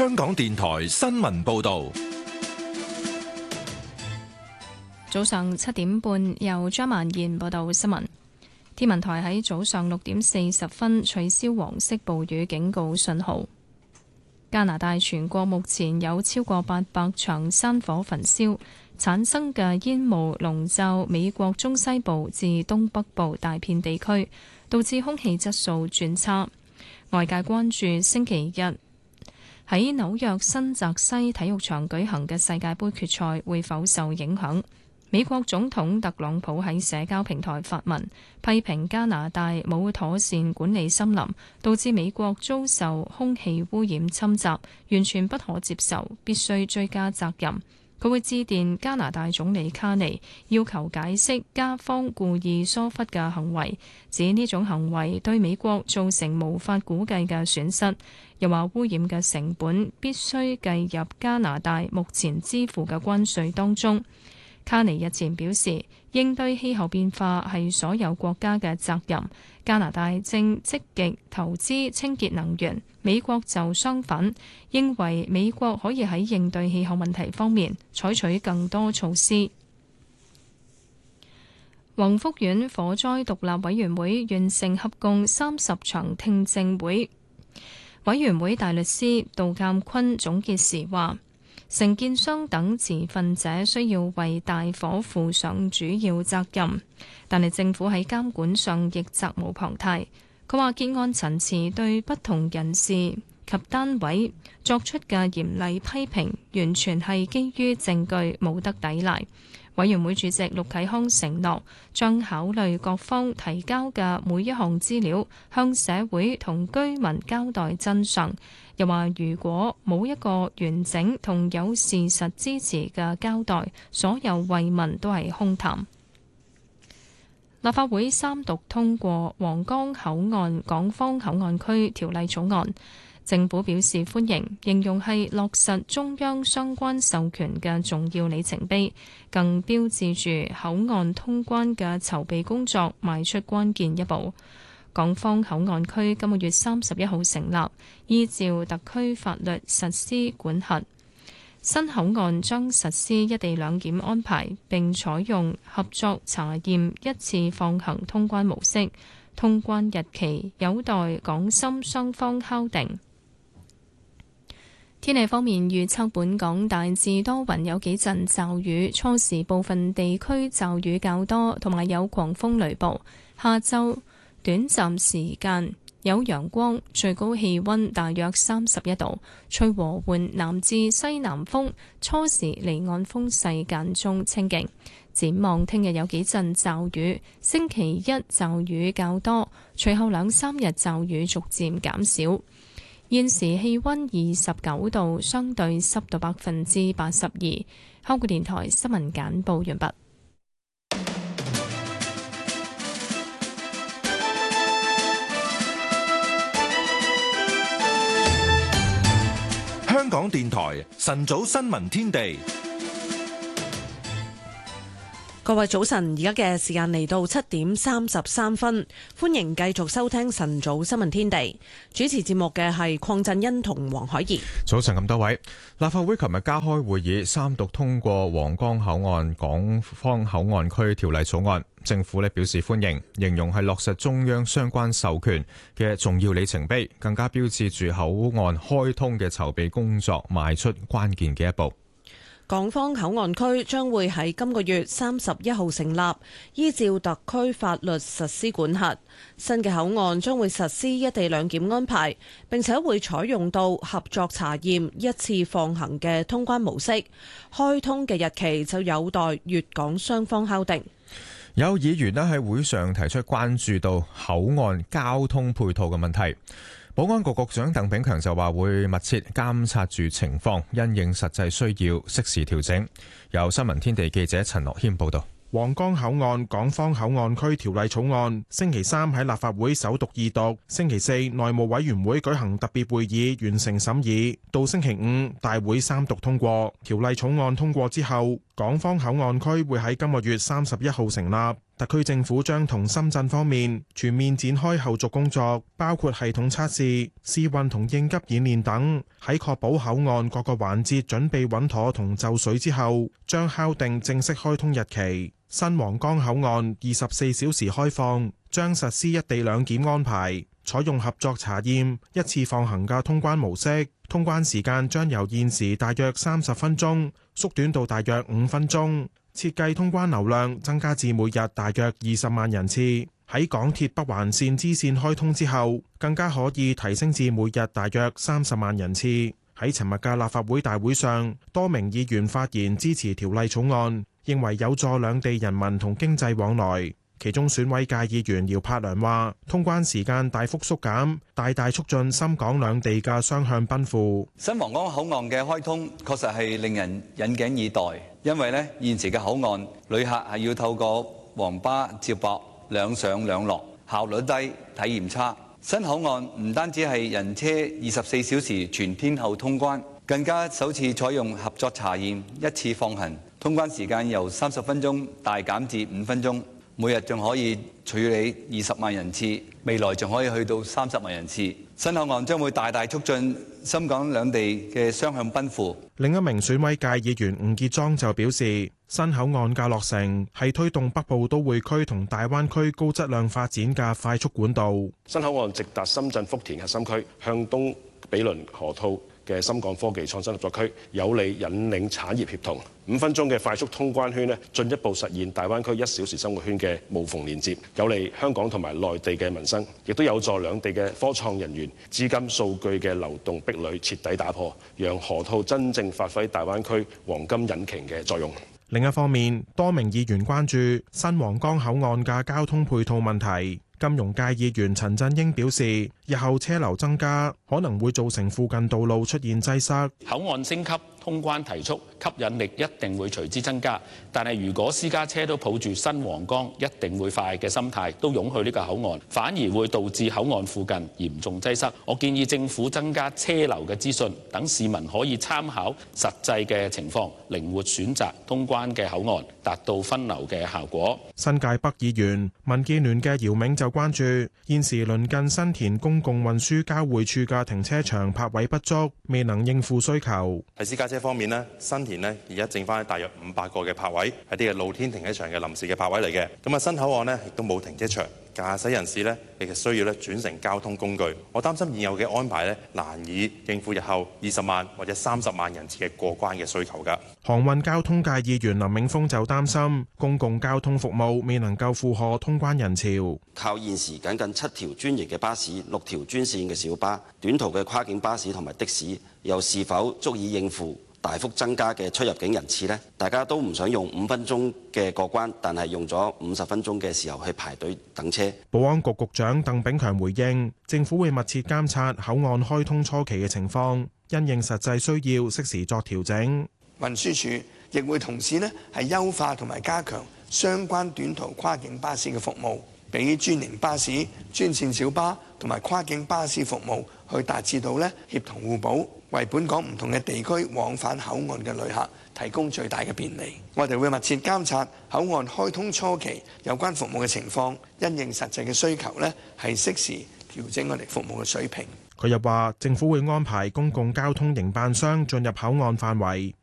香港電台新聞報道。 早上7點半，由張曼燕報道新聞。天文台喺早上6點40分取消黃色暴雨警告信號。加拿大全國目前有超過800場山火焚燒，產生嘅煙霧籠罩美國中西部至東北部大片地區，導致空氣質素轉差。外界關注星期日喺紐約新澤西體育場舉行嘅世界盃決賽會否受影響。美國總統特朗普喺社交平台發文，批評加拿大冇妥善管理森林，導致美國遭受空氣污染侵襲，完全不可接受，必須追加責任。佢會致電加拿大總理卡尼，要求解釋加方故意疏忽嘅行為，指呢種行為對美國造成無法估計嘅損失，又話污染嘅成本必須計入加拿大目前支付嘅關稅當中。卡尼日前表示，應對氣候變化係所有國家嘅責任。加拿大正積極投資清潔能源，美國就相反，認為美國可以喺應對氣候問題方面採取更多措施。宏福苑火災獨立委員會完成合共30場聽證會，委員會大律師杜鑑坤總結時話，承建商等持份者需要為大火負上主要責任，但係政府喺監管上亦責無旁貸。佢話結案陳詞對不同人士及單位作出嘅嚴厲批評，完全係基於證據，冇得抵賴。委員會主席陸啟康承諾將考慮各方提交嘅每一項資料，向社會同居民交代真相。又話如果冇一個完整同有事實支持嘅交代，所有慰問都係空談。立法會三讀通過皇崗口岸港方口岸區條例草案。政府表示歡迎，形容係落實中央相關授權嘅重要里程碑，更標誌住口岸通關嘅籌備工作邁出關鍵一步。港方口岸區今個月31號成立，依照特區法律實施管轄。新口岸將實施一地兩檢安排，並採用合作查驗一次放行通關模式。通關日期有待港深雙方敲定。天氣方面預測，本港大致多雲，有幾陣驟雨，初時部分地區驟雨較多，同埋有狂風雷暴。下晝短暫時間有陽光，最高氣溫大約31度，吹和緩南至西南風，初時離岸風勢間中清勁。展望聽日有幾陣驟雨，星期一驟雨較多，隨後2、3日驟雨逐漸減少。現時氣溫29度，相對濕度82%。香港電台新聞簡報完畢。 香港電台晨早新聞天地。 各位早晨，而家嘅時間嚟到7點33分，歡迎繼續收聽晨早新聞天地。主持節目嘅係鄺振欣同黃海怡。 早晨咁多位，立法會琴日加開會議，三讀通過皇崗口岸港方口岸區條例草案。政府表示歡迎，形容係落實中央相關授權嘅重要里程碑，更加標誌住口岸開通嘅籌備工作邁出關鍵嘅一步。 港方口岸區將會喺今個月31號成立，依照特區法律實施管轄。新嘅口岸將會實施一地兩檢安排，並且會採用到合作查驗一次放行嘅通關模式。開通嘅日期就有待粵港雙方敲定。 有議員喺會上提出關注到口岸交通配套嘅問題。保安局局長鄧炳強就話會密切監察住情況，因應實際需要適時調整。由新聞天地記者陳樂謙報道。 皇崗口岸港方口岸區條例草案星期三喺立法會首讀二讀，星期四內務委員會舉行特別會議完成審議，到星期五大會三讀通過。條例草案通過之後，港方口岸區會喺今個月31號成立。 特區政府將同深圳方面全面展開後續工作，包括系統測試、試運同應急演練等。喺確保口岸各個環節準備穩妥同就緒之後，將敲定正式開通日期。新皇崗口岸24小時開放，將實施一地兩檢安排，採用合作查驗、一次放行嘅通關模式。通關時間將由現時大約30分鐘縮短到大約5分鐘。設計通關流量增加至每日大約20萬人次，喺港鐵北環線支線開通之後，更加可以提升至每日大約30萬人次。喺尋日嘅立法會大會上，多名議員發言支持條例草案，認為有助兩地人民同經濟往來。其中選委界議員姚柏良話，通關時間大幅縮減，大大促進深港兩地嘅雙向奔赴。 新皇崗口岸嘅開通確實係令人引頸以待，因為現時嘅口岸旅客係要透過黃巴接駁，兩上兩落，效率低，體驗差。新口岸唔單止係人車24小時全天候通關，更加首次採用合作查驗，一次放行，通關時間由30分鐘大減至5分鐘。每日仲可以處理20萬人次，未來仲可以去到30萬人次。新口岸將會大大促進深港兩地嘅雙向奔赴。 另一名選委界議員吳傑莊就表示，新口岸嘅落成係推動北部都會區同大灣區高質量發展嘅快速管道。 新口岸直達深圳福田核心區，向東毗鄰河套嘅深港科技創新合作區，有利引領產業協同。5分鐘嘅快速通關圈進一步實現大灣區1小時生活圈嘅無縫連接，有利香港同埋內地嘅民生，亦都有助兩地嘅科創人員、資金、數據嘅流動壁壘徹底打破，讓河套真正發揮大灣區黃金引擎嘅作用。 另一方面，多名議員關注新皇崗口岸嘅交通配套問題。金融界議員陳振英表示，日後車流增加，可能會造成附近道路出現擠塞。 口岸升級、通關提速，吸引力一定會隨之增加。但係如果私家車都抱住新皇崗一定會快嘅心態，都湧去呢個口岸，反而會導致口岸附近嚴重擠塞。我建議政府增加車流嘅資訊，等市民可以參考實際嘅情況，靈活選擇通關嘅口岸，達到分流嘅效果。 新界北議員民建聯嘅姚銘就關注現時鄰近新田公共運輸交匯處嘅停車場泊位不足，未能應付需求。 喺私家車方面呢，新田呢而家剩翻大約500個嘅泊位，係啲嘅露天停車場嘅臨時嘅泊位嚟嘅。咁啊，新口岸呢亦都冇停車場，駕駛人士呢亦係需要咧轉乘交通工具。我擔心現有嘅安排呢難以應付日後20萬或者30萬人次嘅過關嘅需求㗎。 航運交通界議員林永峰就擔心公共交通服務未能夠負荷通關人潮。 靠現時僅7條專營嘅巴士、6條專線嘅小巴、短途嘅跨境巴士同埋的士，又是否足以應付大幅增加嘅出入境人次呢？大家都唔想用5分鐘嘅過關，但係用咗50分鐘嘅時候去排隊等車。 保安局局長鄧炳強回應，政府會密切監察口岸開通初期嘅情況，因應實際需要，適時作調整。 運輸署亦會同時係優化同埋加強相關短途跨境巴士嘅服務，俾專營巴士、專線小巴同埋跨境巴士服務去達至到協同互補，為本港唔同嘅地區往返口岸嘅旅客提供最大嘅便利。我哋會密切監察口岸開通初期有關服務嘅情況，因應實際嘅需求係適時調整我哋服務嘅水平。 佢又話，政府會安排公共交通營辦商進入口岸範圍，